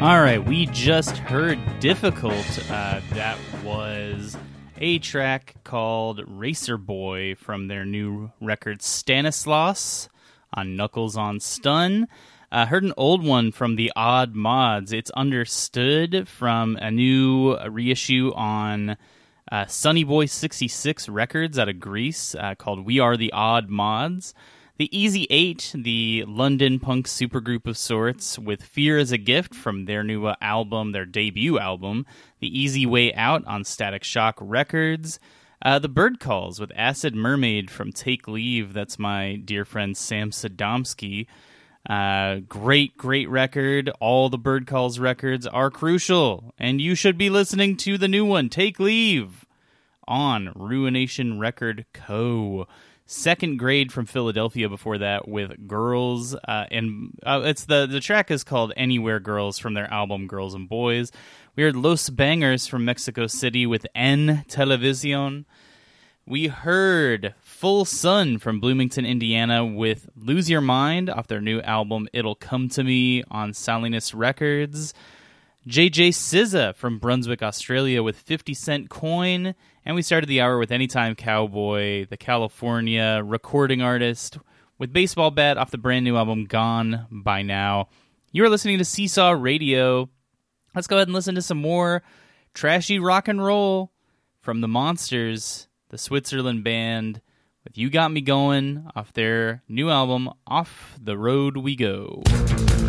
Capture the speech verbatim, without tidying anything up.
All right, we just heard Difficult. Uh, that was a track called Racer Boy from their new record Stanislaus on Knuckles on Stun. Uh, heard an old one from the Odd Mods. It's Understood from a new reissue on uh, Sunny Boy sixty-six Records out of Greece uh, called We Are the Odd Mods. The Easy Eight, the London punk supergroup of sorts, with Fear as a Gift from their new uh, album, their debut album, The Easy Way Out on Static Shock Records. Uh, the Bird Calls with Acid Mermaid from Take Leave. That's my dear friend Sam Sadomsky. Uh, great, great record. All the Bird Calls records are crucial, and you should be listening to the new one, Take Leave, on Ruination Record Co. Second Grade from Philadelphia before that with Girls, uh, and uh, it's the the track is called Anywhere Girls from their album Girls and Boys. We heard Los Bangers from Mexico City with En Televisión. We heard Full Sun from Bloomington, Indiana with Lose Your Mind off their new album It'll Come to Me on Salinus Records. J J Sizza from Brunswick, Australia with fifty cent Coin. And we started the hour with Anytime Cowboy, the California recording artist, with Baseball Bat off the brand new album Gone by Now. You are listening to Seesaw Radio. Let's go ahead and listen to some more trashy rock and roll from the Monsters, the Switzerland band, with You Got Me Going off their new album Off the Road We Go.